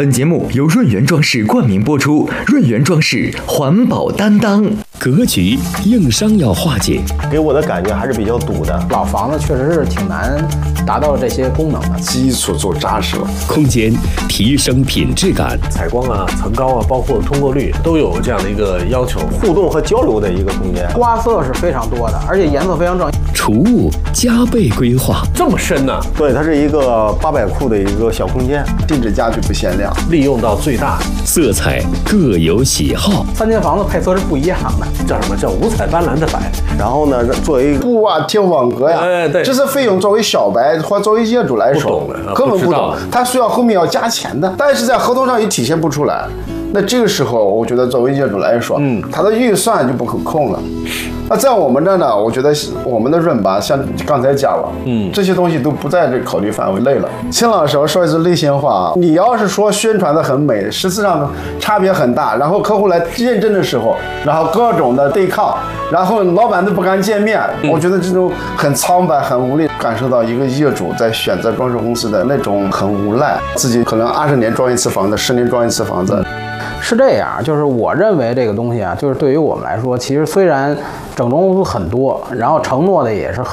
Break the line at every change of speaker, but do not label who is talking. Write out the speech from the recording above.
本节目由润园装饰冠名播出，润园装饰环保担当。
格局硬伤要化解，
给我的感觉还是比较堵的。
老房子确实是挺难达到这些功能的，
基础做扎实了，
空间提升品质感，
采光啊、层高啊，包括通过率都有这样的一个要求，
互动和交流的一个空间。
花色是非常多的，而且颜色非常正。
储物加倍规划，
这么深呢？
对，它是一个800库的一个小空间，
定制家具不限量，
利用到最大，
色彩各有喜好。
3间房子配色是不一样的，
叫什么叫五彩斑斓的摆？
然后呢，作为
布啊、天网格呀，
对，
这些费用作为小白或作为业主来说，根本不懂，他需要后面要加钱的，但是在合同上也体现不出来。那这个时候，我觉得作为业主来说，他的预算就不可控了。那在我们这呢，我觉得我们的润吧，像刚才讲了，这些东西都不在这考虑范围内了。秦老师说一句内心话，你要是说宣传的很美，实质上差别很大，然后客户来认真的时候，然后各种的对抗，然后老板都不敢见面，我觉得这种很苍白、很无力，感受到一个业主在选择装修公司的那种很无奈，自己可能20年装一次房子，10年装一次房子。
是这样，就是我认为这个东西啊，就是对于我们来说，其实虽然整装公司很多，然后承诺的也是